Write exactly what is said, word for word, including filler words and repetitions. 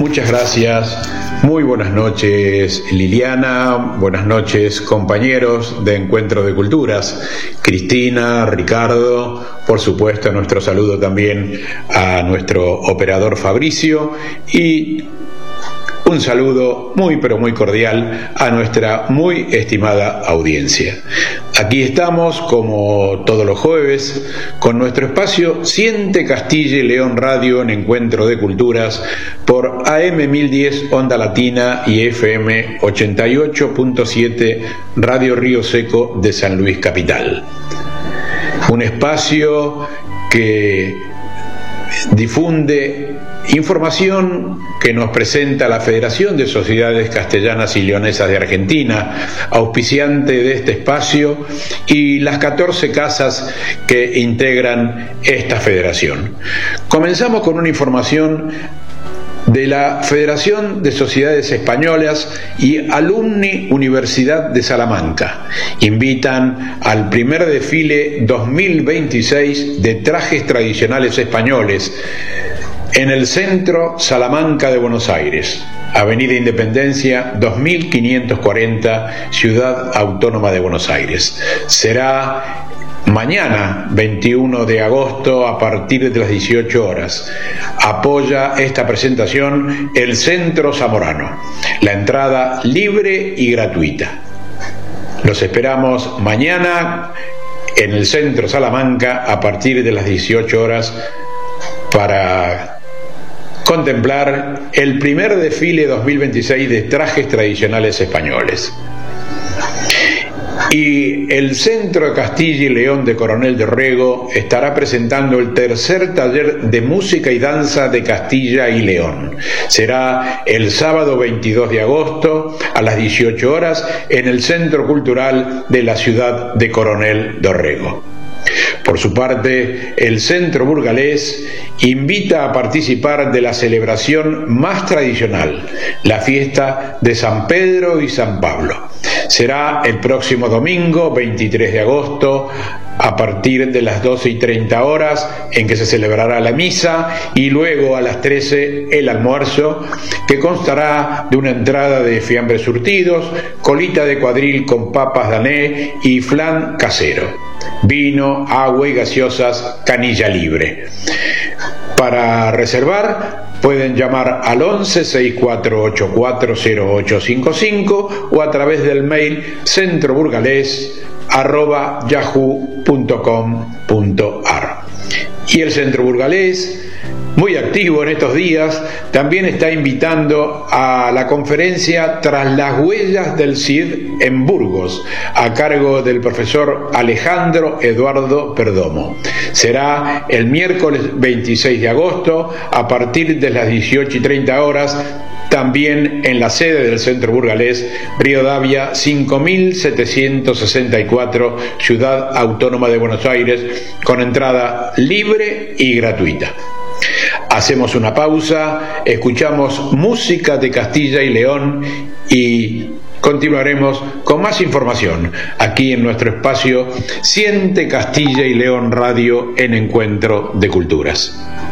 Muchas gracias. Muy buenas noches, Liliana. Buenas noches, compañeros de Encuentro de Culturas. Cristina, Ricardo, por supuesto, nuestro saludo también a nuestro operador Fabricio y un saludo muy pero muy cordial a nuestra muy estimada audiencia. Aquí estamos como todos los jueves con nuestro espacio Siente Castilla y León Radio en Encuentro de Culturas por A M mil diez Onda Latina y F M ochenta y ocho punto siete Radio Río Seco de San Luis Capital. Un espacio que difunde información que nos presenta la Federación de Sociedades Castellanas y Leonesas de Argentina, auspiciante de este espacio, y las catorce casas que integran esta federación. Comenzamos con una información de la Federación de Sociedades Españolas y Alumni Universidad de Salamanca. Invitan al primer desfile dos mil veintiséis de trajes tradicionales españoles en el Centro Salamanca de Buenos Aires, Avenida Independencia dos mil quinientos cuarenta, Ciudad Autónoma de Buenos Aires. Será mañana, veintiuno de agosto, a partir de las dieciocho horas. Apoya esta presentación el Centro Zamorano. La entrada libre y gratuita. Los esperamos mañana en el Centro Salamanca a partir de las dieciocho horas para contemplar el primer desfile dos mil veintiséis de trajes tradicionales españoles. Y el Centro de Castilla y León de Coronel Dorrego estará presentando el tercer taller de música y danza de Castilla y León. Será el sábado veintidós de agosto a las dieciocho horas en el Centro Cultural de la ciudad de Coronel Dorrego. Por su parte, el Centro Burgalés invita a participar de la celebración más tradicional, la fiesta de San Pedro y San Pablo. Será el próximo domingo, veintitrés de agosto, a partir de las doce y treinta horas, en que se celebrará la misa, y luego a las trece el almuerzo, que constará de una entrada de fiambres surtidos, colita de cuadril con papas dané y flan casero, vino, agua y gaseosas, canilla libre. Para reservar pueden llamar al once, sesenta y cuatro ochenta y cuatro, cero ocho cincuenta y cinco o a través del mail centroburgalés arroba yahoo punto com punto ar. Y el Centro Burgalés, muy activo en estos días, también está invitando a la conferencia Tras las huellas del Cid en Burgos, a cargo del profesor Alejandro Eduardo Perdomo. Será el miércoles veintiséis de agosto a partir de las dieciocho y treinta horas, también en la sede del Centro Burgalés, Rivadavia cinco mil setecientos sesenta y cuatro, Ciudad Autónoma de Buenos Aires, con entrada libre y gratuita. Hacemos una pausa, escuchamos música de Castilla y León y continuaremos con más información aquí en nuestro espacio Siente Castilla y León Radio en Encuentro de Culturas.